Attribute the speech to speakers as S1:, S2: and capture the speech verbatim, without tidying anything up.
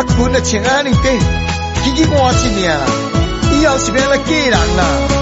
S1: 分啊穿安尼短，起起换一命，以后是要来嫁人啦。